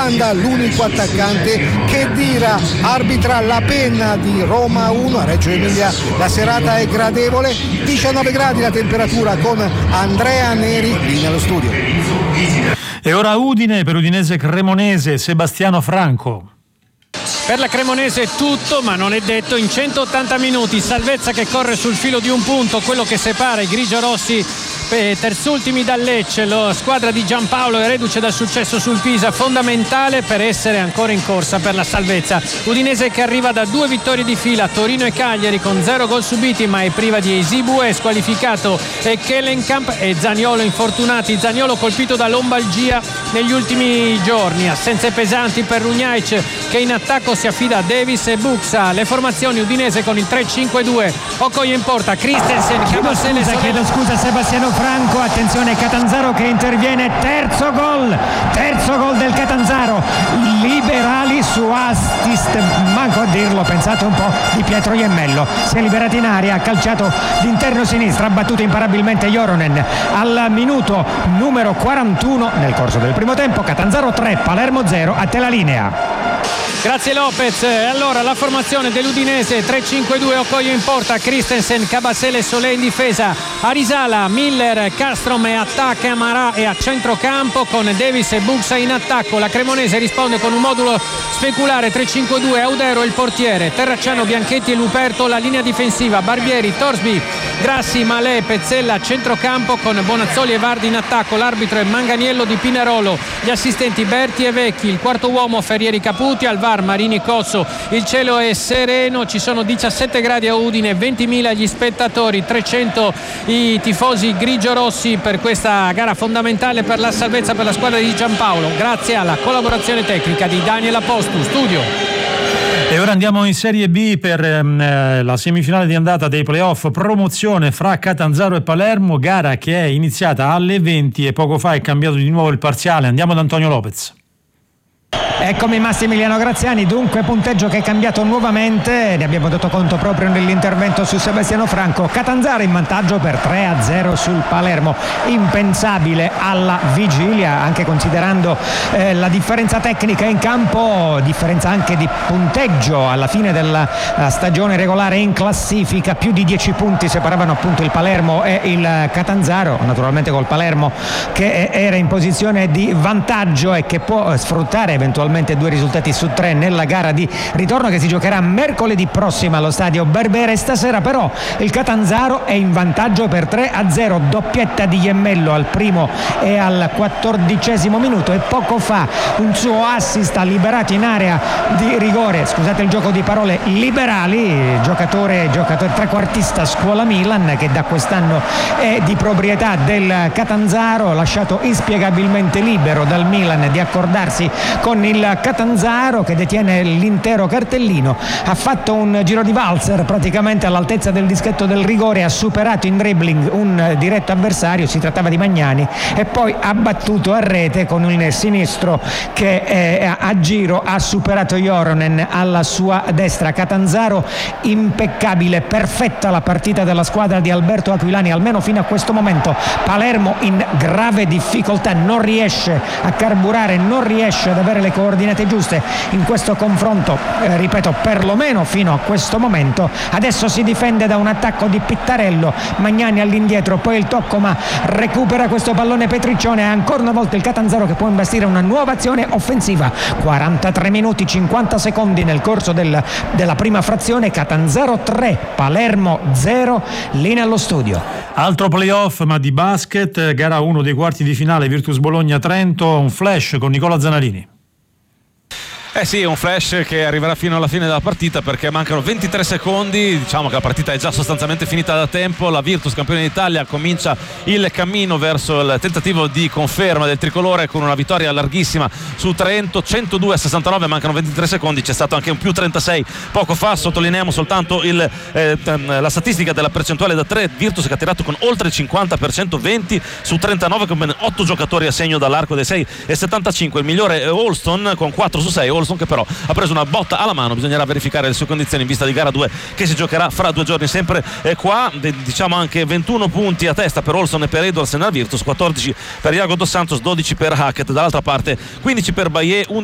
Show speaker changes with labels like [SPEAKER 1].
[SPEAKER 1] Banda, l'unico attaccante. Khedira arbitra la penna di Roma 1 a Reggio Emilia. La serata è gradevole, 19 gradi la temperatura, con Andrea Neri lì nello studio.
[SPEAKER 2] E ora Udine, per Udinese Cremonese, Sebastiano Franco.
[SPEAKER 3] Per la Cremonese è tutto, ma non è detto. In 180 minuti Salvezza che corre sul filo di un punto, quello che separa i grigiorossi terzultimi dal Lecce. La squadra di Giampaolo è reduce dal successo sul Pisa, fondamentale per essere ancora in corsa per la salvezza. Udinese che arriva da 2 vittorie di fila, Torino e Cagliari, con 0 gol subiti, ma è priva di Esibue, squalificato, e Kellenkamp e Zaniolo infortunati. Zaniolo colpito da lombalgia negli ultimi giorni. Assenze pesanti per Runjaic, che in attacco si affida a Davis e Buxa. Le formazioni: Udinese con il 3-5-2, Okoye in porta, Christensen,
[SPEAKER 4] chiedo scusa Sebastiano Franco, attenzione Catanzaro che interviene, terzo gol del Catanzaro, Liberali su assist, manco a dirlo, pensate un po', di Pietro Iemmello. Si è liberato in aria, ha calciato d'interno sinistra, ha battuto imparabilmente Joronen al minuto numero 41 nel corso del primo tempo. Catanzaro 3, Palermo 0. A te la linea.
[SPEAKER 3] Grazie Lopez. Allora la formazione dell'Udinese: 3-5-2, Okoye in porta, Christensen, Cabasele, Solé in difesa, Arisala, Miller, Castrom e attacca Amarà e a centrocampo con Davis e Buxa in attacco. La Cremonese risponde con un modulo speculare 3-5-2, Audero il portiere, Terracciano, Bianchetti e Luperto la linea difensiva, Barbieri, Torsby, Grassi, Malè, Pezzella a centrocampo con Bonazzoli e Vardi in attacco. L'arbitro è Manganiello di Pinerolo, gli assistenti Berti e Vecchi, il quarto uomo Ferrieri Caputi, al VAR Marini Cosso. Il cielo è sereno, ci sono 17 gradi a Udine, 20.000 gli spettatori, 300 i tifosi grigiorossi per questa gara fondamentale per la salvezza per la squadra di Giampaolo, grazie alla collaborazione tecnica di Daniel Apostu. Studio.
[SPEAKER 2] E ora andiamo in Serie B per la semifinale di andata dei playoff, promozione fra Catanzaro e Palermo, gara che è iniziata alle 20 e poco fa è cambiato di nuovo il parziale. Andiamo da Antonio Lopez.
[SPEAKER 4] Eccomi Massimiliano Graziani, dunque punteggio che è cambiato nuovamente, ne abbiamo dato conto proprio nell'intervento su Sebastiano Franco. Catanzaro in vantaggio per 3-0 sul Palermo, impensabile alla vigilia, anche considerando la differenza tecnica in campo, differenza anche di punteggio alla fine della stagione regolare in classifica. Più di 10 punti separavano appunto il Palermo e il Catanzaro, naturalmente col Palermo che era in posizione di vantaggio e che può sfruttare eventualmente 2 risultati su 3 nella gara di ritorno che si giocherà mercoledì prossimo allo stadio Berbere. Stasera però il Catanzaro è in vantaggio per 3-0, doppietta di Iemmello al primo e al 14° minuto, e poco fa un suo assist ha liberato in area di rigore, scusate il gioco di parole, Liberali, giocatore trequartista scuola Milan, che da quest'anno è di proprietà del Catanzaro, lasciato inspiegabilmente libero dal Milan di accordarsi con il Catanzaro che detiene l'intero cartellino. Ha fatto un giro di valzer praticamente all'altezza del dischetto del rigore, ha superato in dribbling un diretto avversario, si trattava di Magnani, e poi ha battuto a rete con il sinistro che a giro ha superato Joronen alla sua destra. Catanzaro impeccabile, perfetta la partita della squadra di Alberto Aquilani almeno fino a questo momento. Palermo in grave difficoltà, non riesce a carburare, non riesce ad avere le coordinate giuste in questo confronto, ripeto, perlomeno fino a questo momento. Adesso si difende da un attacco di Pittarello, Magnani all'indietro, poi il tocco, ma recupera questo pallone Petriccione, e ancora una volta il Catanzaro che può imbastire una nuova azione offensiva. 43 minuti 50 secondi nel corso della prima frazione. Catanzaro 3, Palermo 0, linea allo studio.
[SPEAKER 2] Altro playoff ma di basket, gara 1 dei quarti di finale, Virtus Bologna-Trento, un flash con Nicola Zanarini.
[SPEAKER 5] Sì, è un flash che arriverà fino alla fine della partita, perché mancano 23 secondi, diciamo che la partita è già sostanzialmente finita da tempo. La Virtus, campione d'Italia, comincia il cammino verso il tentativo di conferma del tricolore con una vittoria larghissima su Trento, 102-69, mancano 23 secondi, c'è stato anche un più 36 poco fa. Sottolineiamo soltanto la statistica della percentuale da 3, Virtus che ha tirato con oltre il 50%, 20 su 39 con ben 8 giocatori a segno dall'arco dei 6,75, il migliore Olston con 4 su 6, che però ha preso una botta alla mano. Bisognerà verificare le sue condizioni in vista di gara 2 che si giocherà fra 2 giorni sempre qua. Diciamo anche 21 punti a testa per Olson e per Edwards nella Virtus, 14 per Iago Dos Santos, 12 per Hackett, dall'altra parte 15 per Bayer,